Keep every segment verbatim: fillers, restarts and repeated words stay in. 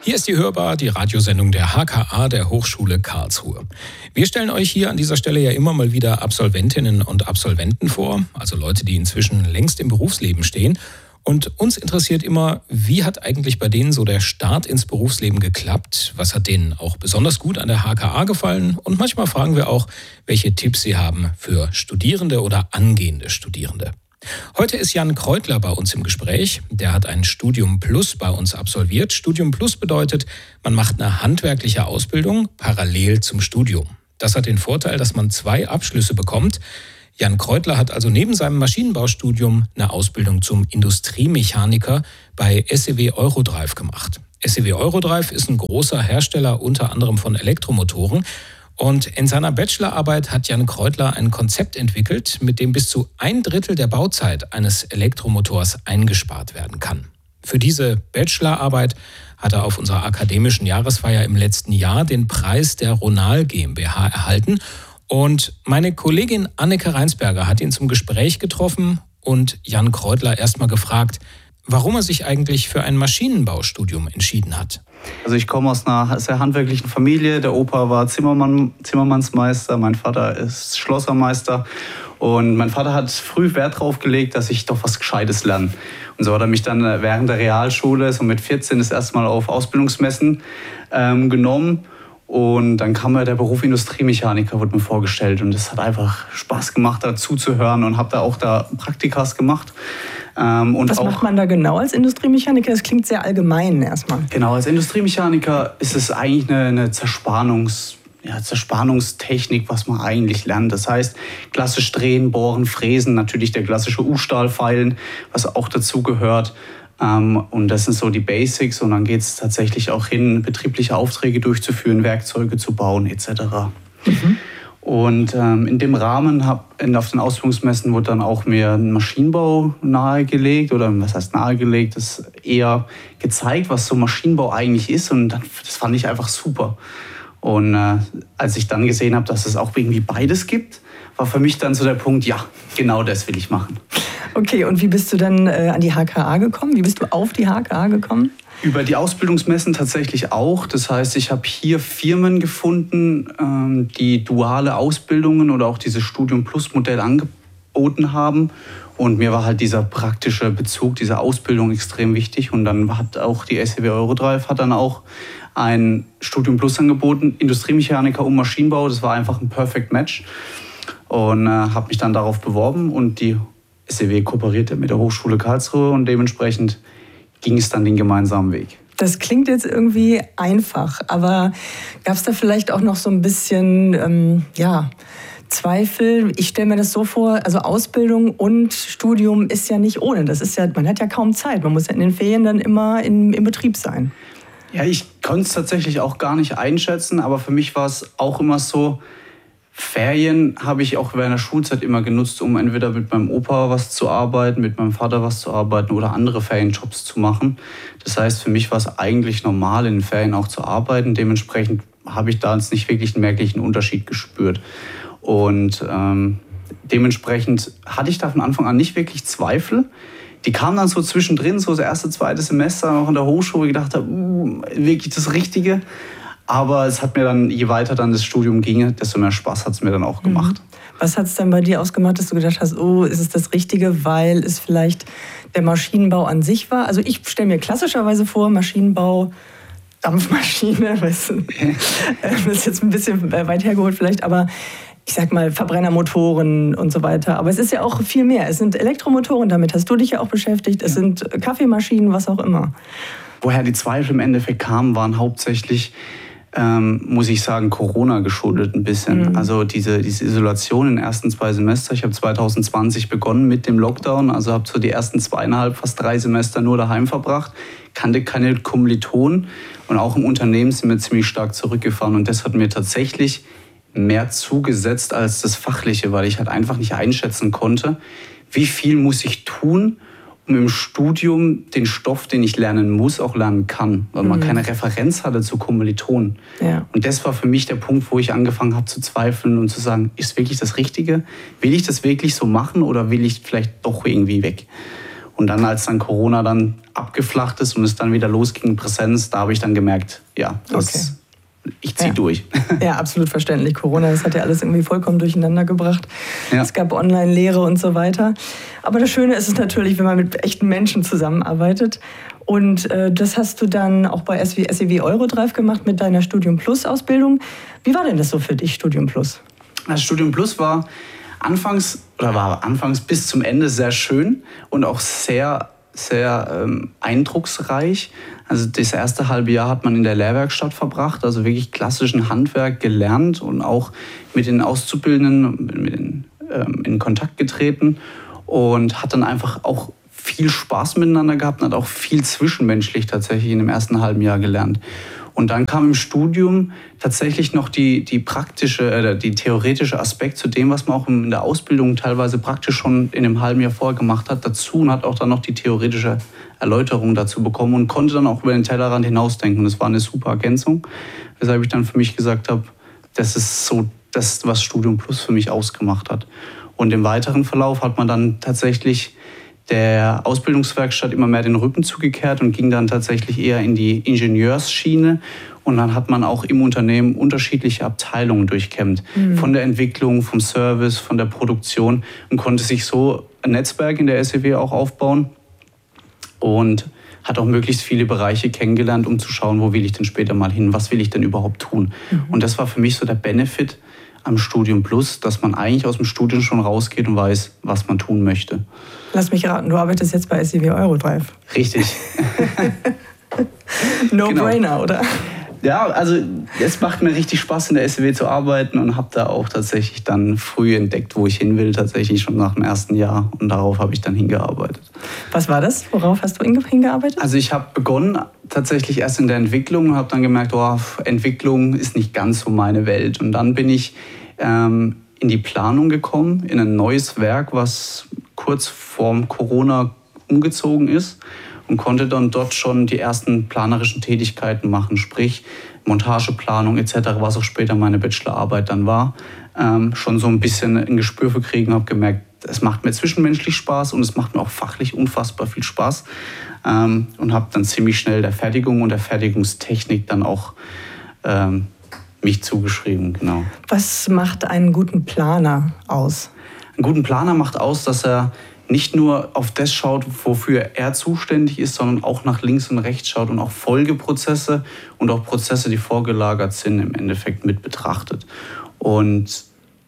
Hier ist die Hörbar, die Radiosendung der H K A der Hochschule Karlsruhe. Wir stellen euch hier an dieser Stelle ja immer mal wieder Absolventinnen und Absolventen vor, also Leute, die inzwischen längst im Berufsleben stehen. Und uns interessiert immer, wie hat eigentlich bei denen so der Start ins Berufsleben geklappt? Was hat denen auch besonders gut an der H K A gefallen? Und manchmal fragen wir auch, welche Tipps sie haben für Studierende oder angehende Studierende. Heute ist Jan Kreutler bei uns im Gespräch. Der hat ein Studium Plus bei uns absolviert. Studium Plus bedeutet, man macht eine handwerkliche Ausbildung parallel zum Studium. Das hat den Vorteil, dass man zwei Abschlüsse bekommt. Jan Kreutler hat also neben seinem Maschinenbaustudium eine Ausbildung zum Industriemechaniker bei S E W Eurodrive gemacht. S E W Eurodrive ist ein großer Hersteller unter anderem von Elektromotoren. Und in seiner Bachelorarbeit hat Jan Kreutler ein Konzept entwickelt, mit dem bis zu ein Drittel der Bauzeit eines Elektromotors eingespart werden kann. Für diese Bachelorarbeit hat er auf unserer akademischen Jahresfeier im letzten Jahr den Preis der Ronal GmbH erhalten. Und meine Kollegin Anneke Reinsberger hat ihn zum Gespräch getroffen und Jan Kreutler erstmal gefragt, warum er sich eigentlich für ein Maschinenbaustudium entschieden hat. Also ich komme aus einer sehr handwerklichen Familie. Der Opa war Zimmermann, Zimmermannsmeister, mein Vater ist Schlossermeister. Und mein Vater hat früh Wert darauf gelegt, dass ich doch was Gescheites lerne. Und so hat er mich dann während der Realschule, so mit vierzehn, das erste Mal auf Ausbildungsmessen ähm, genommen. Und dann kam mir der Beruf Industriemechaniker, wurde mir vorgestellt. Und es hat einfach Spaß gemacht, da zuzuhören und habe da auch da Praktikas gemacht. Ähm, und Was auch, macht man da genau als Industriemechaniker? Das klingt sehr allgemein erstmal. Genau, als Industriemechaniker ist es eigentlich eine, eine Zerspannungs, ja, Zerspannungstechnik, was man eigentlich lernt. Das heißt, klassisch drehen, bohren, fräsen, natürlich der klassische U-Stahl-Feilen, was auch dazu gehört. Ähm, und das sind so die Basics. Und dann geht es tatsächlich auch hin, betriebliche Aufträge durchzuführen, Werkzeuge zu bauen et cetera. Mhm. Und ähm, in dem Rahmen hab, in, auf den Ausbildungsmessen wurde dann auch mir ein Maschinenbau nahegelegt. Oder was heißt nahegelegt? Das ist eher gezeigt, was so Maschinenbau eigentlich ist. Und dann, das fand ich einfach super. Und äh, als ich dann gesehen habe, dass es auch irgendwie beides gibt, war für mich dann so der Punkt, ja, genau das will ich machen. Okay, und wie bist du dann äh, an die H K A gekommen? Wie bist du auf die H K A gekommen? Über die Ausbildungsmessen tatsächlich auch. Das heißt, ich habe hier Firmen gefunden, ähm, die duale Ausbildungen oder auch dieses Studium-Plus-Modell angeboten haben. Und mir war halt dieser praktische Bezug, diese Ausbildung extrem wichtig. Und dann hat auch die S E W Eurodrive hat dann auch ein Studium Plus angeboten, Industriemechaniker und Maschinenbau. Das war einfach ein Perfect Match. Und äh, habe mich dann darauf beworben und die S E W kooperierte mit der Hochschule Karlsruhe und dementsprechend ging es dann den gemeinsamen Weg. Das klingt jetzt irgendwie einfach, aber gab es da vielleicht auch noch so ein bisschen, ähm, ja, Zweifel? Ich stelle mir das so vor, also Ausbildung und Studium ist ja nicht ohne. Das ist ja, man hat ja kaum Zeit. Man muss ja in den Ferien dann immer in, im Betrieb sein. Ja, ich konnte es tatsächlich auch gar nicht einschätzen, aber für mich war es auch immer so, Ferien habe ich auch während der Schulzeit immer genutzt, um entweder mit meinem Opa was zu arbeiten, mit meinem Vater was zu arbeiten oder andere Ferienjobs zu machen. Das heißt, für mich war es eigentlich normal, in den Ferien auch zu arbeiten. Dementsprechend habe ich da jetzt nicht wirklich einen merklichen Unterschied gespürt. Und ähm, dementsprechend hatte ich da von Anfang an nicht wirklich Zweifel. Die kamen dann so zwischendrin, so das erste, zweite Semester noch in der Hochschule, wo ich gedacht habe, uh, wirklich das Richtige. Aber es hat mir dann, je weiter dann das Studium ging, desto mehr Spaß hat es mir dann auch gemacht. Was hat es dann bei dir ausgemacht, dass du gedacht hast, oh, ist es das Richtige, weil es vielleicht der Maschinenbau an sich war? Also ich stelle mir klassischerweise vor, Maschinenbau, Dampfmaschine, weißt du, das ist jetzt ein bisschen weit hergeholt vielleicht, aber ich sag mal Verbrennermotoren und so weiter. Aber es ist ja auch viel mehr. Es sind Elektromotoren, damit hast du dich ja auch beschäftigt. Es ja. sind Kaffeemaschinen, was auch immer. Woher die Zweifel im Endeffekt kamen, waren hauptsächlich, Ähm, muss ich sagen, Corona geschuldet ein bisschen. Mhm. Also diese, diese Isolation in den ersten zwei Semester. Ich habe zwanzig zwanzig begonnen mit dem Lockdown, also habe so die ersten zweieinhalb, fast drei Semester nur daheim verbracht, kannte keine Kommilitonen und auch im Unternehmen sind wir ziemlich stark zurückgefahren und das hat mir tatsächlich mehr zugesetzt als das Fachliche, weil ich halt einfach nicht einschätzen konnte, wie viel muss ich tun, um im Studium den Stoff, den ich lernen muss, auch lernen kann, weil man mhm. keine Referenz hatte zu Kommilitonen. Ja. Und das war für mich der Punkt, wo ich angefangen habe zu zweifeln und zu sagen, ist wirklich das Richtige? Will ich das wirklich so machen oder will ich vielleicht doch irgendwie weg? Und dann, als dann Corona dann abgeflacht ist und es dann wieder losging, Präsenz, da habe ich dann gemerkt, ja, das, okay. ich ziehe ja. durch. Ja, absolut verständlich. Corona, das hat ja alles irgendwie vollkommen durcheinander gebracht. Ja. Es gab Online-Lehre und so weiter. Aber das Schöne ist es natürlich, wenn man mit echten Menschen zusammenarbeitet. Und äh, das hast du dann auch bei S E W Eurodrive gemacht mit deiner Studium Plus Ausbildung. Wie war denn das so für dich, Studium Plus? Das Studium Plus war anfangs, oder war anfangs bis zum Ende sehr schön und auch sehr, sehr ähm, eindrucksreich. Also das erste halbe Jahr hat man in der Lehrwerkstatt verbracht, also wirklich klassischen Handwerk gelernt und auch mit den Auszubildenden mit den, ähm, in Kontakt getreten und hat dann einfach auch viel Spaß miteinander gehabt und hat auch viel zwischenmenschlich tatsächlich in dem ersten halben Jahr gelernt. Und dann kam im Studium tatsächlich noch die, die praktische, äh, die theoretische Aspekt zu dem, was man auch in der Ausbildung teilweise praktisch schon in einem halben Jahr vorher gemacht hat, dazu und hat auch dann noch die theoretische Erläuterung dazu bekommen und konnte dann auch über den Tellerrand hinausdenken. Und das war eine super Ergänzung, weshalb ich dann für mich gesagt habe, das ist so das, was Studium Plus für mich ausgemacht hat. Und im weiteren Verlauf hat man dann tatsächlich der Ausbildungswerkstatt immer mehr den Rücken zugekehrt und ging dann tatsächlich eher in die Ingenieursschiene. Und dann hat man auch im Unternehmen unterschiedliche Abteilungen durchkämmt. Mhm. Von der Entwicklung, vom Service, von der Produktion und konnte sich so ein Netzwerk in der S E W auch aufbauen und hat auch möglichst viele Bereiche kennengelernt, um zu schauen, wo will ich denn später mal hin, was will ich denn überhaupt tun. Mhm. Und das war für mich so der Benefit am Studium Plus, dass man eigentlich aus dem Studium schon rausgeht und weiß, was man tun möchte. Lass mich raten, du arbeitest jetzt bei S E W Eurodrive. Richtig. No-brainer, genau. Oder? Ja, also es macht mir richtig Spaß, in der S E W zu arbeiten und habe da auch tatsächlich dann früh entdeckt, wo ich hin will, tatsächlich schon nach dem ersten Jahr. Und darauf habe ich dann hingearbeitet. Was war das? Worauf hast du hingearbeitet? Also ich habe begonnen tatsächlich erst in der Entwicklung und habe dann gemerkt, oh, Entwicklung ist nicht ganz so meine Welt. Und dann bin ich ähm, in die Planung gekommen, in ein neues Werk, was kurz vorm Corona umgezogen ist. Und konnte dann dort schon die ersten planerischen Tätigkeiten machen, sprich Montageplanung et cetera, was auch später meine Bachelorarbeit dann war. Ähm, schon so ein bisschen ein Gespür für kriegen, habe gemerkt, es macht mir zwischenmenschlich Spaß und es macht mir auch fachlich unfassbar viel Spaß. Ähm, und habe dann ziemlich schnell der Fertigung und der Fertigungstechnik dann auch ähm, mich zugeschrieben. Genau. Was macht einen guten Planer aus? Einen guten Planer macht aus, dass er nicht nur auf das schaut, wofür er zuständig ist, sondern auch nach links und rechts schaut und auch Folgeprozesse und auch Prozesse, die vorgelagert sind, im Endeffekt mit betrachtet. Und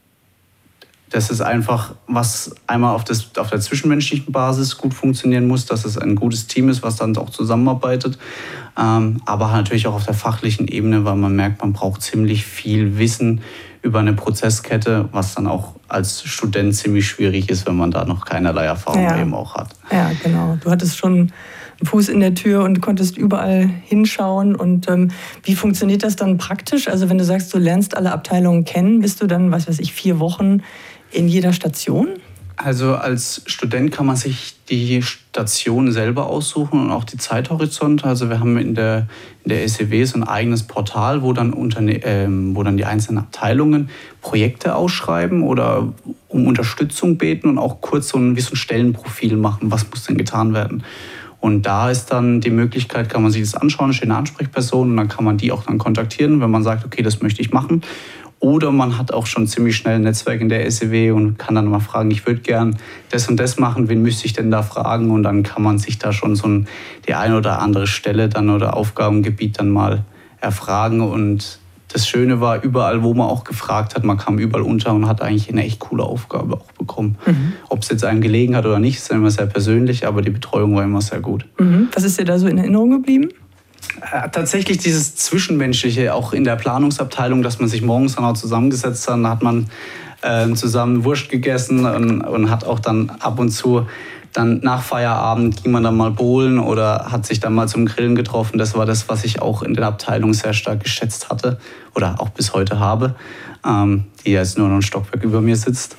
das ist einfach, was einmal auf, das, auf der zwischenmenschlichen Basis gut funktionieren muss, dass es ein gutes Team ist, was dann auch zusammenarbeitet, ähm, aber natürlich auch auf der fachlichen Ebene, weil man merkt, man braucht ziemlich viel Wissen über eine Prozesskette, was dann auch als Student ziemlich schwierig ist, wenn man da noch keinerlei Erfahrung ja. eben auch hat. Ja, genau. Du hattest schon einen Fuß in der Tür und konntest überall hinschauen. Und ähm, wie funktioniert das dann praktisch? Also wenn du sagst, du lernst alle Abteilungen kennen, bist du dann, was weiß ich, vier Wochen in jeder Station? Also als Student kann man sich die Station selber aussuchen und auch die Zeithorizonte. Also wir haben in der, in der S E W so ein eigenes Portal, wo dann, Unterne- äh, wo dann die einzelnen Abteilungen Projekte ausschreiben oder um Unterstützung beten und auch kurz so ein, wie so ein Stellenprofil machen, was muss denn getan werden. Und da ist dann die Möglichkeit, kann man sich das anschauen, steht eine Ansprechperson und dann kann man die auch dann kontaktieren, wenn man sagt, okay, das möchte ich machen. Oder man hat auch schon ziemlich schnell ein Netzwerk in der S E W und kann dann mal fragen, ich würde gern das und das machen, wen müsste ich denn da fragen? Und dann kann man sich da schon so ein, die eine oder andere Stelle dann oder Aufgabengebiet dann mal erfragen. Und das Schöne war, überall, wo man auch gefragt hat, man kam überall unter und hat eigentlich eine echt coole Aufgabe auch bekommen. Mhm. Ob es jetzt einem gelegen hat oder nicht, ist dann immer sehr persönlich, aber die Betreuung war immer sehr gut. Mhm. Was ist dir da so in Erinnerung geblieben? Tatsächlich dieses Zwischenmenschliche, auch in der Planungsabteilung, dass man sich morgens dann auch zusammengesetzt hat, dann hat man äh, zusammen Wurst gegessen und, und hat auch dann ab und zu, dann nach Feierabend ging man dann mal bowlen oder hat sich dann mal zum Grillen getroffen. Das war das, was ich auch in der Abteilung sehr stark geschätzt hatte oder auch bis heute habe, ähm, die jetzt nur noch ein Stockwerk über mir sitzt.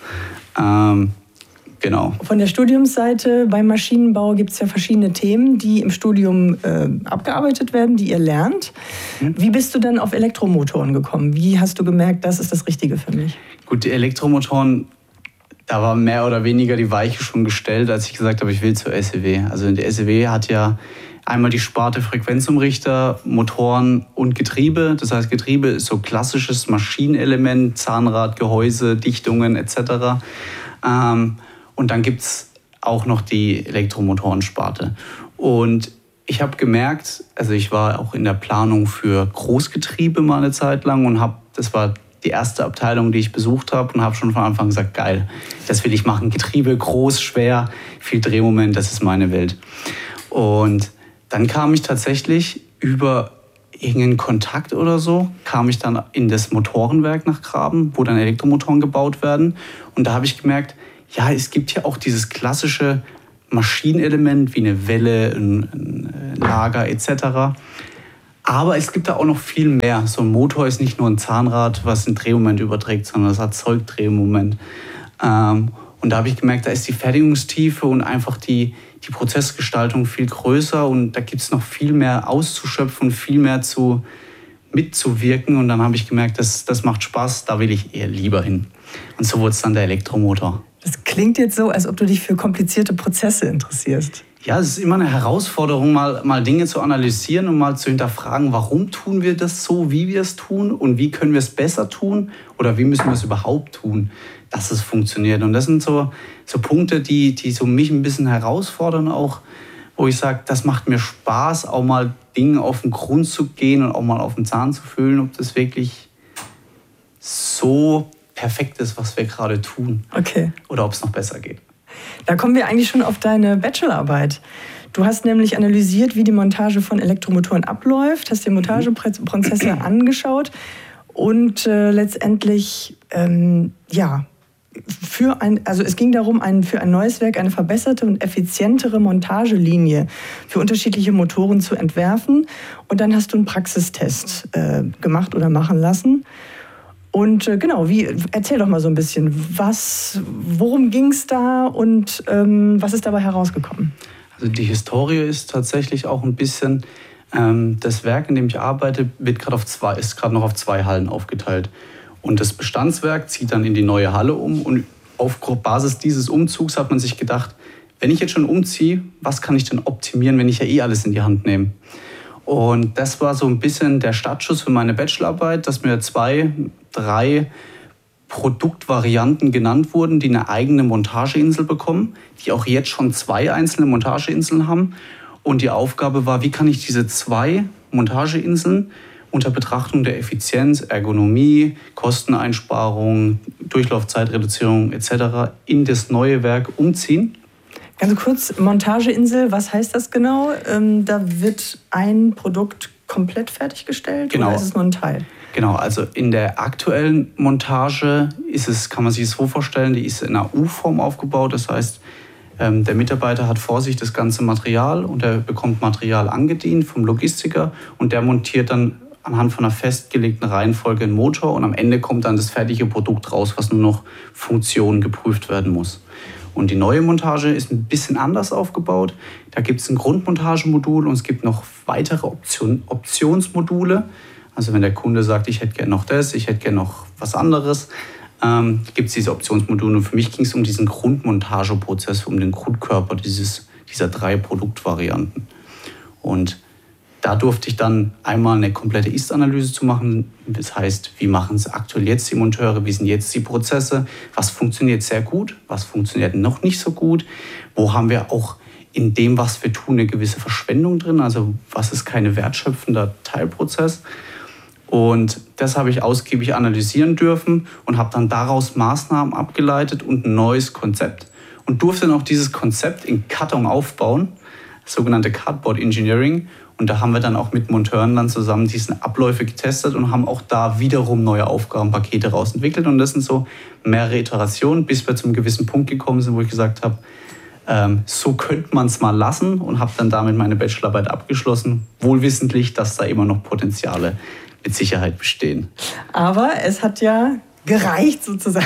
Ähm, Genau. Von der Studiumsseite beim Maschinenbau gibt es ja verschiedene Themen, die im Studium äh, abgearbeitet werden, die ihr lernt. Mhm. Wie bist du dann auf Elektromotoren gekommen? Wie hast du gemerkt, das ist das Richtige für mich? Gut, die Elektromotoren, da war mehr oder weniger die Weiche schon gestellt, als ich gesagt habe, ich will zur S E W. Also der S E W hat ja einmal die Sparte Frequenzumrichter, Motoren und Getriebe. Das heißt, Getriebe ist so klassisches Maschinenelement, Zahnrad, Gehäuse, Dichtungen et cetera. Ähm, und dann gibt es auch noch die Elektromotorensparte. Und ich habe gemerkt, also ich war auch in der Planung für Großgetriebe mal eine Zeit lang und habe, das war die erste Abteilung, die ich besucht habe und habe schon von Anfang gesagt, geil, das will ich machen. Getriebe, groß, schwer, viel Drehmoment, das ist meine Welt. Und dann kam ich tatsächlich über irgendeinen Kontakt oder so, kam ich dann in das Motorenwerk nach Graben, wo dann Elektromotoren gebaut werden. Und da habe ich gemerkt, ja, es gibt ja auch dieses klassische Maschinenelement wie eine Welle, ein, ein Lager et cetera. Aber es gibt da auch noch viel mehr. So ein Motor ist nicht nur ein Zahnrad, was ein Drehmoment überträgt, sondern es erzeugt Drehmoment. Ähm, und da habe ich gemerkt, da ist die Fertigungstiefe und einfach die, die Prozessgestaltung viel größer. Und da gibt es noch viel mehr auszuschöpfen, viel mehr zu, mitzuwirken. Und dann habe ich gemerkt, das, das macht Spaß, da will ich eher lieber hin. Und so wurde es dann der Elektromotor. Das klingt jetzt so, als ob du dich für komplizierte Prozesse interessierst. Ja, es ist immer eine Herausforderung, mal, mal Dinge zu analysieren und mal zu hinterfragen, warum tun wir das so, wie wir es tun und wie können wir es besser tun oder wie müssen wir es überhaupt tun, dass es funktioniert. Und das sind so, so Punkte, die, die so mich ein bisschen herausfordern auch, wo ich sage, das macht mir Spaß, auch mal Dinge auf den Grund zu gehen und auch mal auf den Zahn zu fühlen, ob das wirklich so perfekt ist, was wir gerade tun. Okay. Oder ob es noch besser geht. Da kommen wir eigentlich schon auf deine Bachelorarbeit. Du hast nämlich analysiert, wie die Montage von Elektromotoren abläuft, hast dir Montageprozesse mhm. angeschaut und äh, letztendlich, ähm, ja, für ein, also es ging darum, ein, für ein neues Werk eine verbesserte und effizientere Montagelinie für unterschiedliche Motoren zu entwerfen. Und dann hast du einen Praxistest äh, gemacht oder machen lassen. Und äh, genau, wie, erzähl doch mal so ein bisschen, was, worum ging es da und ähm, was ist dabei herausgekommen? Also die Historie ist tatsächlich auch ein bisschen, ähm, das Werk, in dem ich arbeite, wird gerade auf zwei, ist gerade noch auf zwei Hallen aufgeteilt. Und das Bestandswerk zieht dann in die neue Halle um und auf Basis dieses Umzugs hat man sich gedacht, wenn ich jetzt schon umziehe, was kann ich denn optimieren, wenn ich ja eh alles in die Hand nehme? Und das war so ein bisschen der Startschuss für meine Bachelorarbeit, dass mir zwei, drei Produktvarianten genannt wurden, die eine eigene Montageinsel bekommen, die auch jetzt schon zwei einzelne Montageinseln haben. Und die Aufgabe war, wie kann ich diese zwei Montageinseln unter Betrachtung der Effizienz, Ergonomie, Kosteneinsparung, Durchlaufzeitreduzierung et cetera in das neue Werk umziehen. Ganz kurz, Montageinsel, was heißt das genau? Ähm, da wird ein Produkt komplett fertiggestellt genau. oder ist es nur ein Teil? Genau, also in der aktuellen Montage ist es, kann man sich es so vorstellen, die ist in einer U-Form aufgebaut. Das heißt, ähm, der Mitarbeiter hat vor sich das ganze Material und er bekommt Material angedient vom Logistiker und der montiert dann anhand von einer festgelegten Reihenfolge einen Motor und am Ende kommt dann das fertige Produkt raus, was nur noch Funktionen geprüft werden muss. Und die neue Montage ist ein bisschen anders aufgebaut. Da gibt es ein Grundmontagemodul und es gibt noch weitere Option, Optionsmodule. Also wenn der Kunde sagt, ich hätte gerne noch das, ich hätte gerne noch was anderes, ähm, gibt es diese Optionsmodule. Und für mich ging es um diesen Grundmontageprozess, um den Grundkörper dieses, dieser drei Produktvarianten. Und da durfte ich dann einmal eine komplette Ist-Analyse zu machen. Das heißt, wie machen es aktuell jetzt die Monteure, wie sind jetzt die Prozesse, was funktioniert sehr gut, was funktioniert noch nicht so gut, wo haben wir auch in dem, was wir tun, eine gewisse Verschwendung drin, also was ist kein wertschöpfender Teilprozess. Und das habe ich ausgiebig analysieren dürfen und habe dann daraus Maßnahmen abgeleitet und ein neues Konzept und durfte dann auch dieses Konzept in Karton aufbauen, das sogenannte Cardboard Engineering. Und da haben wir dann auch mit Monteuren dann zusammen diese Abläufe getestet und haben auch da wiederum neue Aufgabenpakete rausentwickelt. Und das sind so mehrere Iterationen, bis wir zum gewissen Punkt gekommen sind, wo ich gesagt habe, ähm, so könnte man es mal lassen und habe dann damit meine Bachelorarbeit abgeschlossen, wohlwissentlich, dass da immer noch Potenziale mit Sicherheit bestehen. Aber es hat ja gereicht sozusagen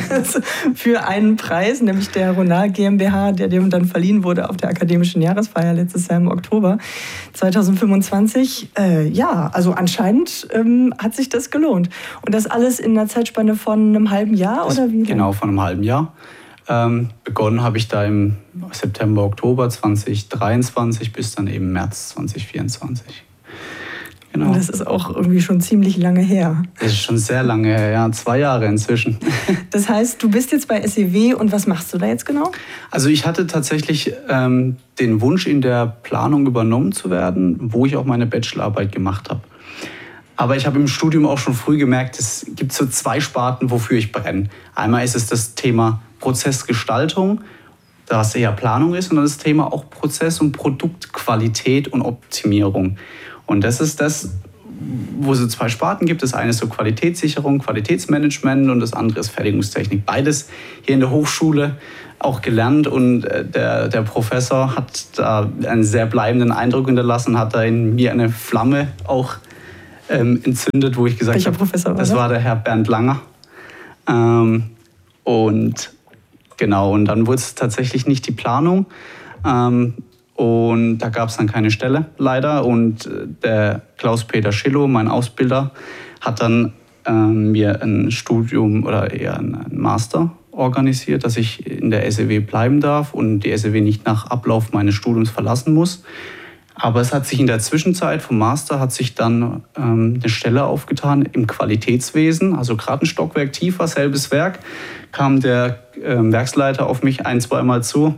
für einen Preis, nämlich der Ronal GmbH, der dem dann verliehen wurde auf der akademischen Jahresfeier letztes Jahr im Oktober zweitausendfünfundzwanzig. Äh, ja, also anscheinend ähm, hat sich das gelohnt. Und das alles in einer Zeitspanne von einem halben Jahr das, oder wie? Genau, von einem halben Jahr. Ähm, begonnen habe ich da im September, Oktober zwanzig dreiundzwanzig bis dann eben März zwanzig vierundzwanzig. Genau. Und das ist auch irgendwie schon ziemlich lange her. Das ist schon sehr lange her, ja, zwei Jahre inzwischen. Das heißt, du bist jetzt bei S E W und was machst du da jetzt genau? Also ich hatte tatsächlich ähm, den Wunsch, in der Planung übernommen zu werden, wo ich auch meine Bachelorarbeit gemacht habe. Aber ich habe im Studium auch schon früh gemerkt, es gibt so zwei Sparten, wofür ich brenne. Einmal ist es das Thema Prozessgestaltung, was eher Planung ist, und dann das Thema auch Prozess- und Produktqualität und Optimierung. Und das ist das, wo es so zwei Sparten gibt. Das eine ist so Qualitätssicherung, Qualitätsmanagement und das andere ist Fertigungstechnik. Beides hier in der Hochschule auch gelernt, und der, der Professor hat da einen sehr bleibenden Eindruck hinterlassen, hat da in mir eine Flamme auch ähm, entzündet, wo ich gesagt Welcher habe, Professor war das das? war der Herr Bernd Langer. Ähm, und genau, und dann wurde es tatsächlich nicht die Planung. Ähm, Und da gab es dann keine Stelle, leider. Und der Klaus-Peter Schillow, mein Ausbilder, hat dann ähm, mir ein Studium oder eher einen Master organisiert, dass ich in der S E W bleiben darf und die S E W nicht nach Ablauf meines Studiums verlassen muss. Aber es hat sich in der Zwischenzeit vom Master hat sich dann ähm, eine Stelle aufgetan im Qualitätswesen, also gerade ein Stockwerk tiefer, selbes Werk, kam der äh, Werksleiter auf mich ein-, zweimal zu.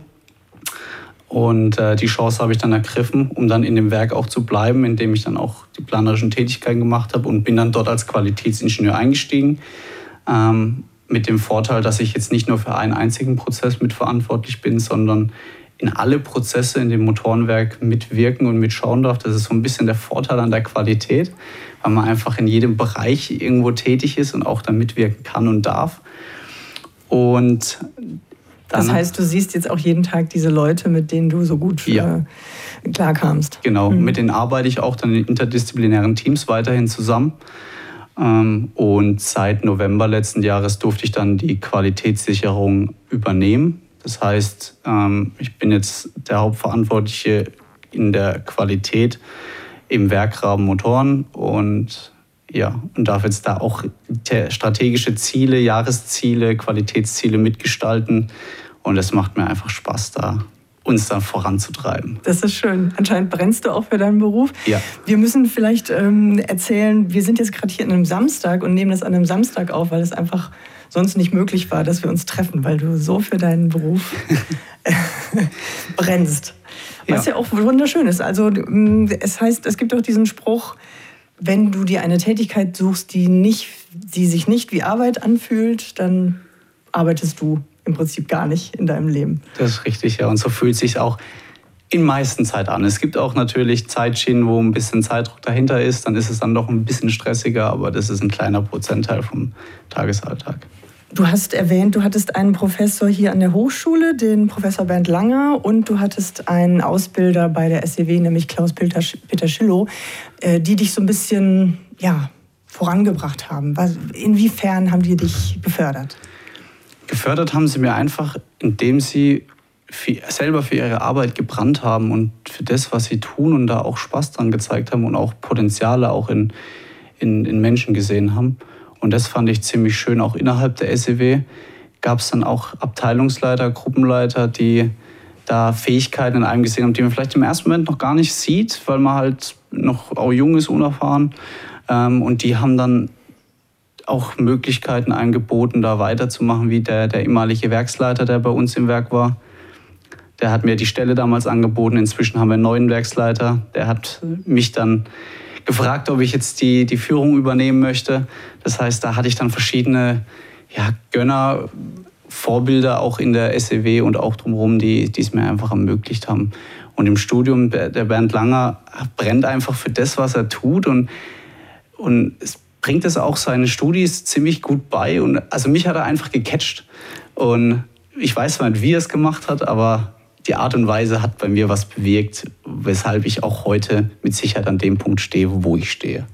Und äh, die Chance habe ich dann ergriffen, um dann in dem Werk auch zu bleiben, indem ich dann auch die planerischen Tätigkeiten gemacht habe und bin dann dort als Qualitätsingenieur eingestiegen. Ähm, mit dem Vorteil, dass ich jetzt nicht nur für einen einzigen Prozess mitverantwortlich bin, sondern in alle Prozesse in dem Motorenwerk mitwirken und mitschauen darf. Das ist so ein bisschen der Vorteil an der Qualität, weil man einfach in jedem Bereich irgendwo tätig ist und auch da mitwirken kann und darf. Und das heißt, du siehst jetzt auch jeden Tag diese Leute, mit denen du so gut ja. äh, klarkamst. Genau, mhm. Mit denen arbeite ich auch dann in interdisziplinären Teams weiterhin zusammen. Ähm, und seit November letzten Jahres durfte ich dann die Qualitätssicherung übernehmen. Das heißt, ähm, ich bin jetzt der Hauptverantwortliche in der Qualität im Werkrahmen Motoren und Ja, und darf jetzt da auch strategische Ziele, Jahresziele, Qualitätsziele mitgestalten. Und es macht mir einfach Spaß, da uns dann voranzutreiben. Das ist schön. Anscheinend brennst du auch für deinen Beruf. Ja. Wir müssen vielleicht ähm, erzählen, wir sind jetzt gerade hier an einem Samstag und nehmen das an einem Samstag auf, weil es einfach sonst nicht möglich war, dass wir uns treffen, weil du so für deinen Beruf brennst. Was ja. ja auch wunderschön ist. Also es heißt, es gibt auch diesen Spruch, wenn du dir eine Tätigkeit suchst, die, nicht, die sich nicht wie Arbeit anfühlt, dann arbeitest du im Prinzip gar nicht in deinem Leben. Das ist richtig, ja. Und so fühlt es sich auch in meisten Zeit an. Es gibt auch natürlich Zeitschienen, wo ein bisschen Zeitdruck dahinter ist. Dann ist es dann doch ein bisschen stressiger, aber das ist ein kleiner Prozentteil vom Tagesalltag. Du hast erwähnt, du hattest einen Professor hier an der Hochschule, den Professor Bernd Langer, und du hattest einen Ausbilder bei der S E W, nämlich Klaus-Peter Schillow, die dich so ein bisschen ja, vorangebracht haben. Inwiefern haben die dich gefördert? Gefördert haben sie mir einfach, indem sie für, selber für ihre Arbeit gebrannt haben und für das, was sie tun, und da auch Spaß dran gezeigt haben und auch Potenziale auch in, in, in Menschen gesehen haben. Und das fand ich ziemlich schön. Auch innerhalb der S E W gab es dann auch Abteilungsleiter, Gruppenleiter, die da Fähigkeiten in einem gesehen haben, die man vielleicht im ersten Moment noch gar nicht sieht, weil man halt noch auch jung ist, unerfahren. Und die haben dann auch Möglichkeiten angeboten, da weiterzumachen, wie der, der ehemalige Werksleiter, der bei uns im Werk war. Der hat mir die Stelle damals angeboten. Inzwischen haben wir einen neuen Werksleiter. Der hat mich dann gefragt, ob ich jetzt die, die Führung übernehmen möchte. Das heißt, da hatte ich dann verschiedene ja, Gönner, Vorbilder auch in der S E W und auch drumherum, die es mir einfach ermöglicht haben. Und im Studium, der Bernd Langer brennt einfach für das, was er tut, und, und es bringt es auch seine Studis ziemlich gut bei. Und also mich hat er einfach gecatcht. Und ich weiß zwar nicht, wie er es gemacht hat, aber die Art und Weise hat bei mir was bewirkt, weshalb ich auch heute mit Sicherheit an dem Punkt stehe, wo ich stehe.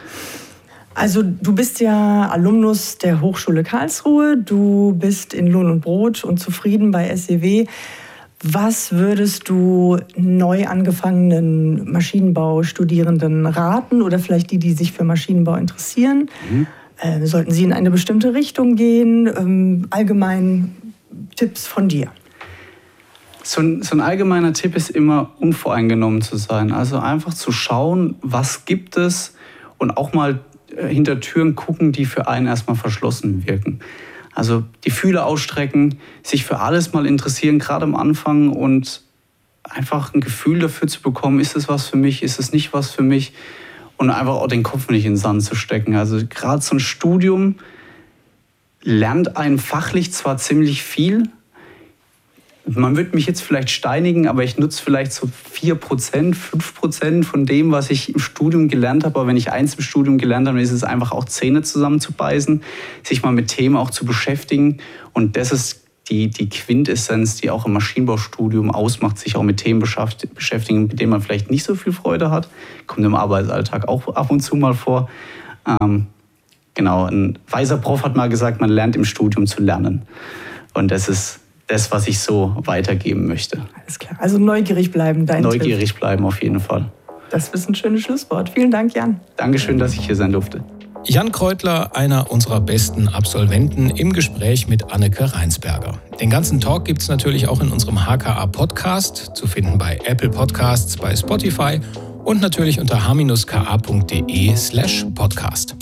Also du bist ja Alumnus der Hochschule Karlsruhe, du bist in Lohn und Brot und zufrieden bei S E W. Was würdest du neu angefangenen Maschinenbaustudierenden raten oder vielleicht die, die sich für Maschinenbau interessieren? Mhm. Äh, sollten sie in eine bestimmte Richtung gehen? Ähm, allgemein, Tipps von dir? So ein, so ein allgemeiner Tipp ist immer, unvoreingenommen zu sein. Also einfach zu schauen, was gibt es und auch mal hinter Türen gucken, die für einen erstmal verschlossen wirken. Also die Fühler ausstrecken, sich für alles mal interessieren, gerade am Anfang, und einfach ein Gefühl dafür zu bekommen, ist es was für mich, ist es nicht was für mich, und einfach auch den Kopf nicht in den Sand zu stecken. Also gerade so ein Studium lernt einen fachlich zwar ziemlich viel, man wird mich jetzt vielleicht steinigen, aber ich nutze vielleicht so vier Prozent, fünf Prozent von dem, was ich im Studium gelernt habe. Aber wenn ich eins im Studium gelernt habe, dann ist es einfach auch Zähne zusammenzubeißen, sich mal mit Themen auch zu beschäftigen. Und das ist die, die Quintessenz, die auch im Maschinenbaustudium ausmacht, sich auch mit Themen beschäftigen, mit denen man vielleicht nicht so viel Freude hat. Kommt im Arbeitsalltag auch ab und zu mal vor. Ähm, genau, ein weiser Prof hat mal gesagt, man lernt im Studium zu lernen. Und das ist das, was ich so weitergeben möchte. Alles klar. Also neugierig bleiben, dein Neugierig Tipp. bleiben, auf jeden Fall. Das ist ein schönes Schlusswort. Vielen Dank, Jan. Dankeschön, dass ich hier sein durfte. Jan Kreutler, einer unserer besten Absolventen, im Gespräch mit Anneke Reinsberger. Den ganzen Talk gibt es natürlich auch in unserem H K A-Podcast, zu finden bei Apple Podcasts, bei Spotify und natürlich unter h k a punkt d e slash podcast.